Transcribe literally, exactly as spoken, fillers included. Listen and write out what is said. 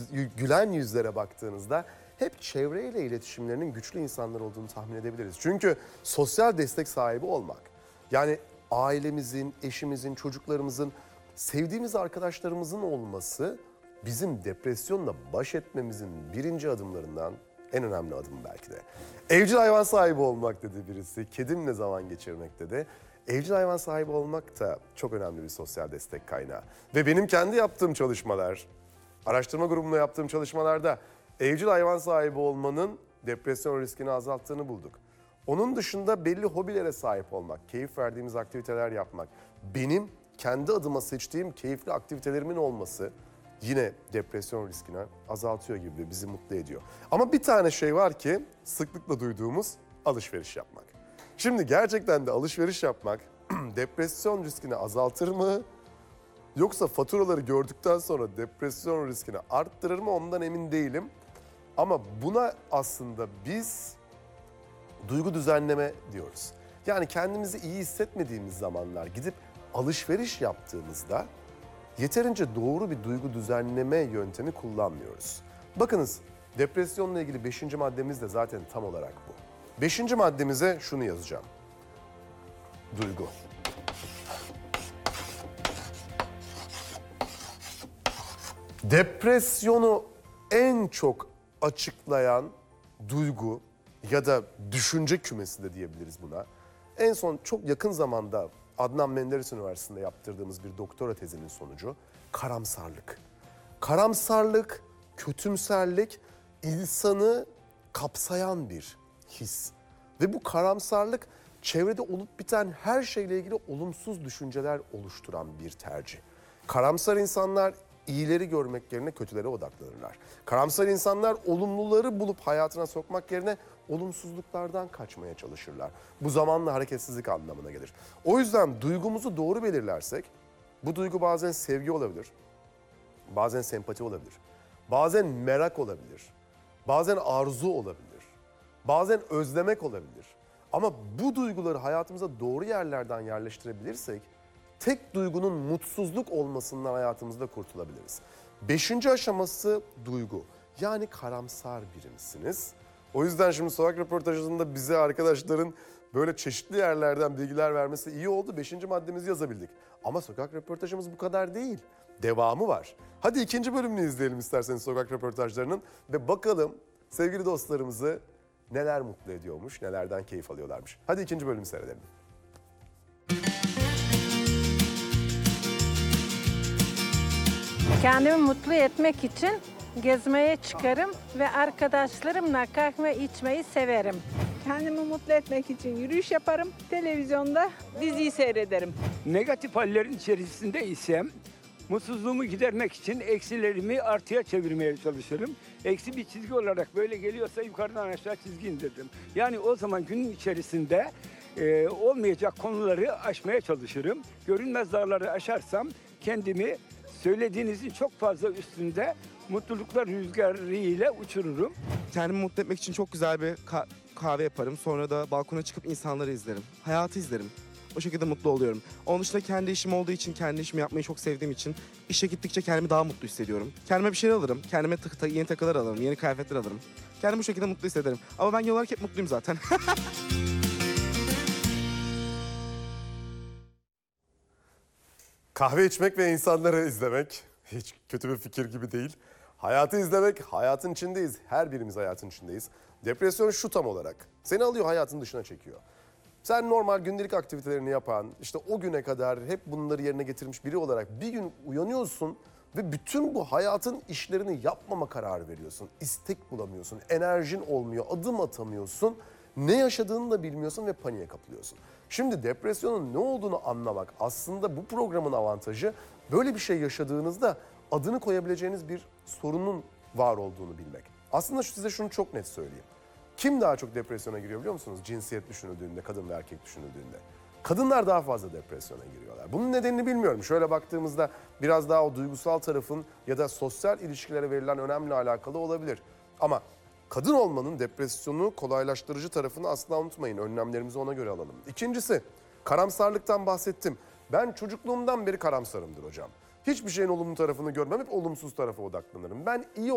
gülen yüzlere baktığınızda hep çevreyle iletişimlerinin güçlü insanlar olduğunu tahmin edebiliriz. Çünkü sosyal destek sahibi olmak, yani ailemizin, eşimizin, çocuklarımızın, sevdiğimiz arkadaşlarımızın olması bizim depresyonla baş etmemizin birinci adımlarından en önemli adım belki de. Evcil hayvan sahibi olmak dedi birisi, kedimle zaman geçirmek dedi. Evcil hayvan sahibi olmak da çok önemli bir sosyal destek kaynağı. Ve benim kendi yaptığım çalışmalar, araştırma grubumla yaptığım çalışmalarda evcil hayvan sahibi olmanın depresyon riskini azalttığını bulduk. Onun dışında belli hobilere sahip olmak, keyif verdiğimiz aktiviteler yapmak, benim kendi adıma seçtiğim keyifli aktivitelerimin olması yine depresyon riskini azaltıyor gibi bizi mutlu ediyor. Ama bir tane şey var ki sıklıkla duyduğumuz alışveriş yapmak. Şimdi gerçekten de alışveriş yapmak depresyon riskini azaltır mı? Yoksa faturaları gördükten sonra depresyon riskini arttırır mı ondan emin değilim. Ama buna aslında biz duygu düzenleme diyoruz. Yani kendimizi iyi hissetmediğimiz zamanlar gidip alışveriş yaptığımızda yeterince doğru bir duygu düzenleme yöntemi kullanmıyoruz. Bakınız, depresyonla ilgili beşinci maddemiz de zaten tam olarak bu. Beşinci maddemize şunu yazacağım. Duygu. Depresyonu en çok açıklayan duygu ya da düşünce kümesi de diyebiliriz buna. En son çok yakın zamanda Adnan Menderes Üniversitesi'nde yaptırdığımız bir doktora tezinin sonucu karamsarlık. Karamsarlık, kötümserlik insanı kapsayan bir his. Ve bu karamsarlık çevrede olup biten her şeyle ilgili olumsuz düşünceler oluşturan bir tercih. Karamsar insanlar iyileri görmek yerine kötülere odaklanırlar. Karamsar insanlar olumluları bulup hayatına sokmak yerine olumsuzluklardan kaçmaya çalışırlar. Bu zamanla hareketsizlik anlamına gelir. O yüzden duygumuzu doğru belirlersek, bu duygu bazen sevgi olabilir, bazen sempati olabilir, bazen merak olabilir, bazen arzu olabilir, bazen özlemek olabilir. Ama bu duyguları hayatımıza doğru yerlerden yerleştirebilirsek, tek duygunun mutsuzluk olmasından hayatımızda kurtulabiliriz. Beşinci aşaması duygu. Yani karamsar biri misiniz? O yüzden şimdi sokak röportajında bize arkadaşların böyle çeşitli yerlerden bilgiler vermesi iyi oldu. Beşinci maddemizi yazabildik. Ama sokak röportajımız bu kadar değil. Devamı var. Hadi ikinci bölümünü izleyelim isterseniz sokak röportajlarının. Ve bakalım sevgili dostlarımızı neler mutlu ediyormuş, nelerden keyif alıyorlarmış. Hadi ikinci bölümü seyredelim. Kendimi mutlu etmek için gezmeye çıkarım ve arkadaşlarımla kahve içmeyi severim. Kendimi mutlu etmek için yürüyüş yaparım, televizyonda diziyi seyrederim. Negatif hallerin içerisinde isem mutsuzluğumu gidermek için eksilerimi artıya çevirmeye çalışırım. Eksi bir çizgi olarak böyle geliyorsa yukarıdan aşağı çizgi indiririm. Yani o zaman günün içerisinde e, olmayacak konuları aşmaya çalışırım. Görünmez dağları aşarsam kendimi söylediğinizin çok fazla üstünde mutluluklar rüzgarı ile uçururum. Kendimi mutlu etmek için çok güzel bir ka- kahve yaparım. Sonra da balkona çıkıp insanları izlerim. Hayatı izlerim. O şekilde mutlu oluyorum. Onun dışında kendi işim olduğu için, kendi işimi yapmayı çok sevdiğim için işe gittikçe kendimi daha mutlu hissediyorum. Kendime bir şeyler alırım. Kendime tık tık yeni takılar alırım, yeni kıyafetler alırım. Kendimi bu şekilde mutlu hissederim. Ama ben genel olarak hep mutluyum zaten. Kahve içmek ve insanları izlemek hiç kötü bir fikir gibi değil. Hayatı izlemek, hayatın içindeyiz. Her birimiz hayatın içindeyiz. Depresyon şu tam olarak. Seni alıyor, hayatın dışına çekiyor. Sen normal gündelik aktivitelerini yapan, işte o güne kadar hep bunları yerine getirmiş biri olarak bir gün uyanıyorsun ve bütün bu hayatın işlerini yapmama kararı veriyorsun. İstek bulamıyorsun, enerjin olmuyor, adım atamıyorsun. Ne yaşadığını da bilmiyorsun ve paniğe kapılıyorsun. Şimdi depresyonun ne olduğunu anlamak aslında bu programın avantajı. Böyle bir şey yaşadığınızda adını koyabileceğiniz bir sorunun var olduğunu bilmek. Aslında size şunu çok net söyleyeyim. Kim daha çok depresyona giriyor biliyor musunuz? Cinsiyet düşünüldüğünde, kadın ve erkek düşünüldüğünde. Kadınlar daha fazla depresyona giriyorlar. Bunun nedenini bilmiyorum. Şöyle baktığımızda biraz daha o duygusal tarafın ya da sosyal ilişkilere verilen önemle alakalı olabilir. Ama kadın olmanın depresyonu kolaylaştırıcı tarafını asla unutmayın. Önlemlerimizi ona göre alalım. İkincisi, karamsarlıktan bahsettim. Ben çocukluğumdan beri karamsarımdır hocam. Hiçbir şeyin olumlu tarafını görmem, hep olumsuz tarafa odaklanırım. Ben iyi